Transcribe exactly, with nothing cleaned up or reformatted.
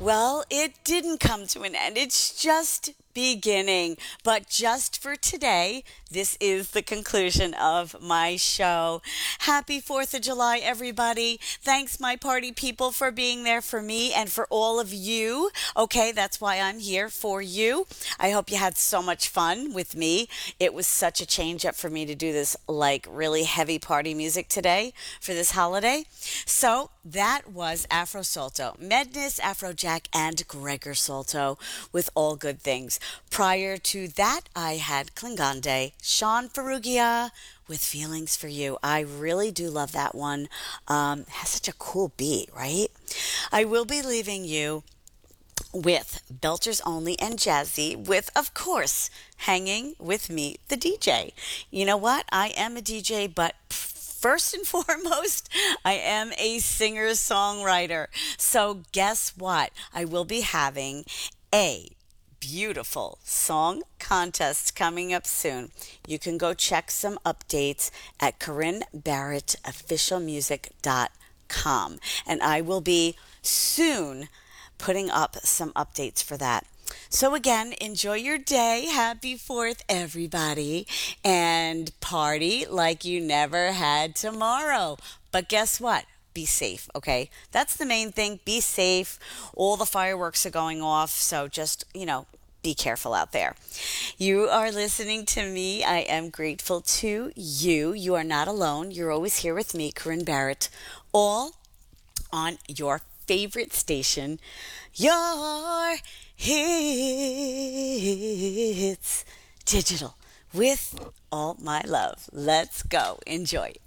Well, it didn't come to an end. It's just beginning. But just for today, this is the conclusion of my show. Happy fourth of July, everybody. Thanks, my party people, for being there for me and for all of you. Okay, that's why I'm here for you. I hope you had so much fun with me. It was such a change up for me to do this like really heavy party music today for this holiday. So that was Afro Solto, Medness, Afrojack, and Gregor Solto with All Good Things. Prior to that, I had Klingande, Sean Ferrugia with Feelings for You. I really do love that one. Um, it has such a cool beat, right? I will be leaving you with Belchers Only and Jazzy with, of course, Hanging with Me, the D J. You know what? I am a D J, but first and foremost, I am a singer-songwriter. So guess what? I will be having a beautiful song contest coming up soon. You can go check some updates at corinne barrett official music dot com. And I will be soon putting up some updates for that. So again, enjoy your day. Happy fourth, everybody. And party like you never had tomorrow. But guess what? Be safe, okay? That's the main thing. Be safe. All the fireworks are going off, so just, you know, be careful out there. You are listening to me. I am grateful to you. You are not alone. You're always here with me, Corinne Barrett, all on your favorite station, your hits digital, with all my love. Let's go. Enjoy.